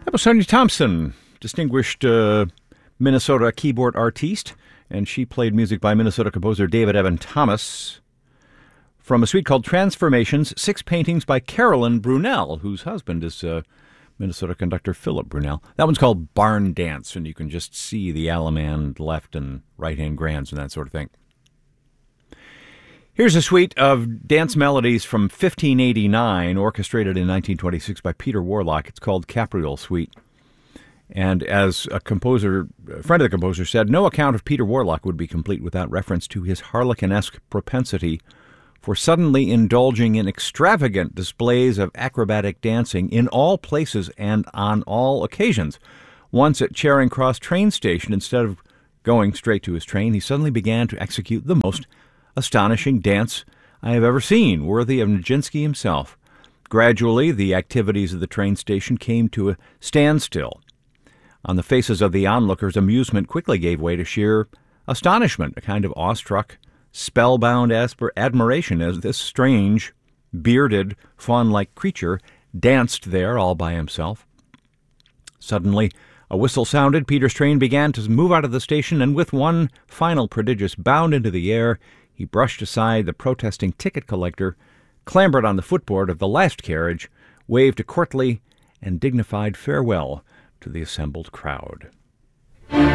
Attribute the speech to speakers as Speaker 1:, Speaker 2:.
Speaker 1: That was Sonia Thompson, distinguished Minnesota keyboard artiste, and she played music by Minnesota composer David Evan Thomas from a suite called Transformations, 6 paintings by Carolyn Brunel, whose husband is Minnesota conductor Philip Brunel. That one's called Barn Dance, and you can just see the Allemande left and right-hand grands and that sort of thing. Here's a suite of dance melodies from 1589, orchestrated in 1926 by Peter Warlock. It's called Capriole Suite. And as a composer, a friend of the composer said, no account of Peter Warlock would be complete without reference to his harlequin-esque propensity for suddenly indulging in extravagant displays of acrobatic dancing in all places and on all occasions. Once at Charing Cross train station, instead of going straight to his train, he suddenly began to execute the most astonishing dance I have ever seen, worthy of Nijinsky himself. Gradually, the activities of the train station came to a standstill. On the faces of the onlookers, amusement quickly gave way to sheer astonishment, a kind of awestruck, spellbound admiration as this strange, bearded, fawn-like creature danced there all by himself. Suddenly, a whistle sounded, Peter's train began to move out of the station, and with one final prodigious bound into the air, he brushed aside the protesting ticket collector, clambered on the footboard of the last carriage, waved a courtly and dignified farewell to the assembled crowd.